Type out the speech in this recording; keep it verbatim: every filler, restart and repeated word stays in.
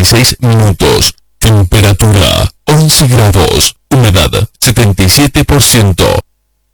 seis minutos. Temperatura once grados. Humedad setenta y siete por ciento.